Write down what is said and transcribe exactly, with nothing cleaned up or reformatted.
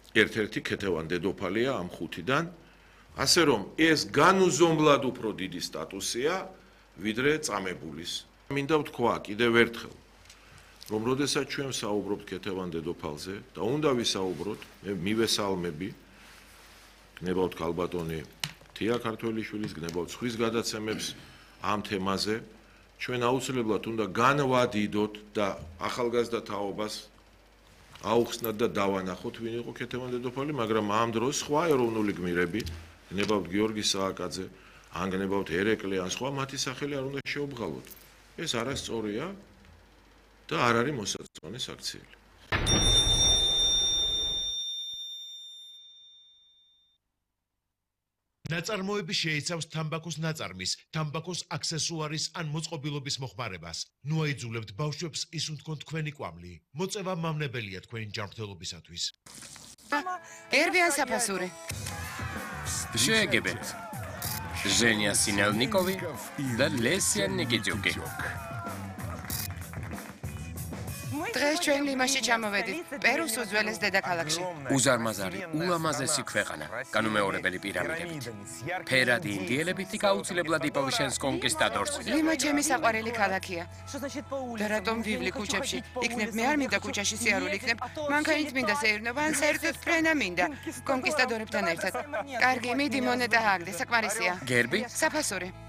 ერთ-ერთი ქეთევან დედოფალია ამ ხუთიდან, ასე რომ ეს განუზომლად უფრო დიდი სტატუსია, ვიდრე წამებულის. მინდა ვთქვა კიდევ ერთხელ, რომ როდესაც ჩვენ საუბრობთ ქეთევან დედოფალზე და უნდა ვისაუბროთ, მე მივესალმები, გნებავთ ქალბატონი თია ქართველიშვილის, გნებავთ სხვის გადაცემებს ამ თემაზე, ჩვენ აუცილებლად უნდა განვადიდოთ და ახალგაზრდა თაობას აუხსნათ და დავანახოთ, ვინ იყო ქეთევან დედოფალი, მაგრამ ამ დროს სხვა ეროვნული გმირები, გნებავთ გიორგი სააკაძე, ან გნებავთ ერეკლე, ან სხვა მათი სახელი არ უნდა შეუბღალოთ. ეს არასწორია და არ არის მოსაწონი საქციელი. ნაწარმოები შეიცავს თამბაქოს ნაწარმის, თამბაქოს აქსესუარის ან მოწყობილობის მოხმარებას. ნუ აიძულებთ ბავშვებს ისუნთქონ თქვენი კვამლი. მოწევა მავნებელია თქვენი ჯანმრთელობისათვის. ერბიან საფასური. შეეგებენ. ჟენია სინელნიკოვი და ლესია ნიკიძიუკი. დღეს ჩვენ ლიმაში ჩამოვედით, პერუს უძველეს დედაქალაქში. უზარმაზარი, ულამაზესი ქვეყანა, განუმეორებელი პირამიდებით. ფერადი ინდიელებით გაუცილებლად იპოვი შენს კონკისტადორს. ლიმა ჩემი საყვარელი ქალაქია. და რატომ ვივლი ქუჩებში? იქნებ მე არ მინდა ქუჩაში სიარული იქნებ, მანქანით მინდა სეირნობა, ან საერთოდ ფრენა მინდა. კონკისტადორებთან ერთად. კარგი, მიდი მონეტა ააგდე, საკმარისია. გერბი? საფასური.